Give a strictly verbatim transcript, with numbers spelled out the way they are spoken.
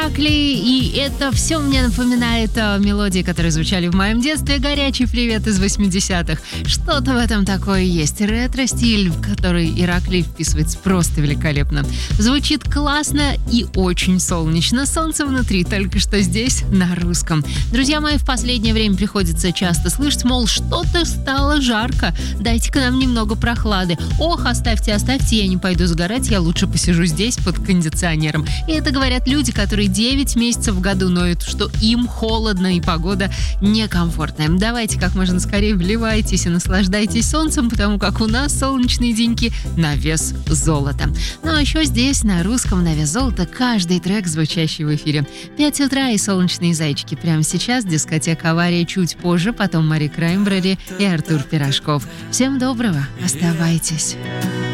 Иракли, и это все мне напоминает э, мелодии, которые звучали в моем детстве. Горячий привет из восьмидесятых. Что-то в этом такое есть. Ретро-стиль, в который Иракли вписывается просто великолепно. Звучит классно и очень солнечно. Солнце внутри, только что здесь, на русском. Друзья мои, в последнее время приходится часто слышать, мол, что-то стало жарко. Дайте-ка нам немного прохлады. Ох, оставьте, оставьте, я не пойду загорать, я лучше посижу здесь под кондиционером. И это говорят люди, которые девять месяцев в году ноют, что им холодно и погода некомфортная. Давайте как можно скорее вливайтесь и наслаждайтесь солнцем, потому как у нас солнечные деньки на вес золота. Ну а еще здесь, на русском, на вес золота, каждый трек, звучащий в эфире. пять утра и солнечные зайчики. Прямо сейчас дискотека «Авария», чуть позже, потом Мари Краймбрери и Артур Пирожков. Всем доброго, оставайтесь.